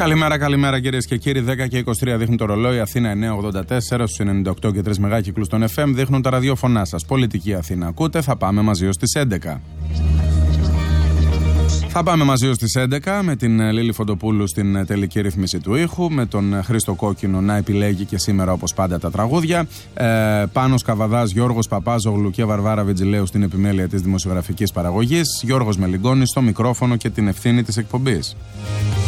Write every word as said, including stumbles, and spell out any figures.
Καλημέρα, καλημέρα κυρίες και κύριοι. δέκα και είκοσι τρία δείχνει το ρολόι. Αθήνα εννιακόσια ογδόντα τέσσερα στους ενενήντα οκτώ και τρία μεγάκυκλους των εφ εμ δείχνουν τα ραδιόφωνά σας. Πολιτική Αθήνα ακούτε, θα πάμε μαζί ως τις έντεκα. Θα πάμε μαζί ως τις έντεκα με την Λίλη Φοντοπούλου στην τελική ρύθμιση του ήχου, με τον Χρήστο Κόκκινο να επιλέγει και σήμερα όπως πάντα τα τραγούδια, ε, Πάνος Καβαδάς, Γιώργος Παπάζογλου και Βαρβάρα Βιτζιλέου στην επιμέλεια της δημοσιογραφικής παραγωγής, Γιώργος Μελιγκόνης στο μικρόφωνο και την ευθύνη της εκπομπής.